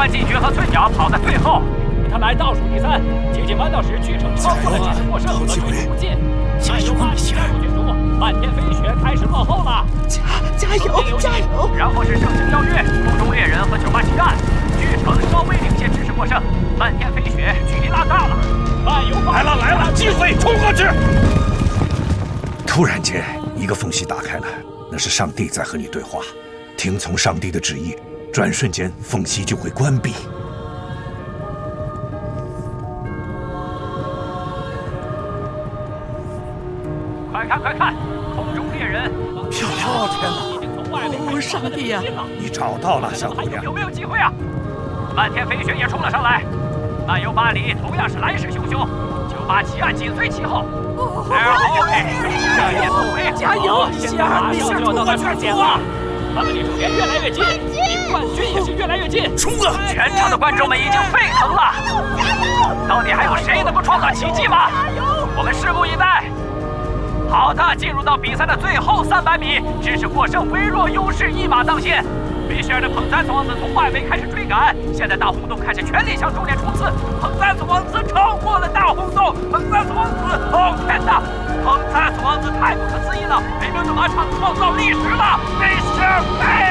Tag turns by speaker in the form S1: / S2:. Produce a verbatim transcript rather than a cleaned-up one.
S1: 关进军和翠鸟跑在最后，他来倒数第三，接近弯道时巨城超过了即时获胜和追逐不进。加油吧，西儿！漫天飞雪开始落后了，
S2: 加加油加油！
S1: 然后是圣城邀约、空中猎人和九八奇案，巨城稍微领先，只是获胜。漫天飞雪距离拉大了，漫游吧！
S3: 来了来了，机会冲过去！
S4: 突然间，一个缝隙打开了，那是上帝在和你对话。听从上帝的旨意，转瞬间缝隙就会关闭。
S1: 快看快看，空中猎人！
S4: 漂亮！哦
S1: 天哪！
S2: 哦，上帝呀！
S4: 你找到了，小姑娘。
S1: 有没有机会啊？漫天飞雪也冲了上来，漫游巴黎同样是来势汹汹，九八奇案紧随其后。然后，加油！
S2: 加油！
S1: 现在马上就要到达终点了，他们离终点越来越近，离冠军也是越来越近。
S4: 冲啊！
S1: 全场的观众们已经沸腾了，到底还有谁能够创造奇迹吗？我们拭目以待。好的，进入到比赛的最后三百米，支持获胜微弱优势一马当先。米歇尔的彭赞斯王子从外围开始追赶，现在大红洞开始全力向终点冲刺。彭赞斯王子超过了大红洞，彭赞斯王子，哦天哪！彭赞斯王子太不可思议了，北伦敦马场创造历史了，米歇尔！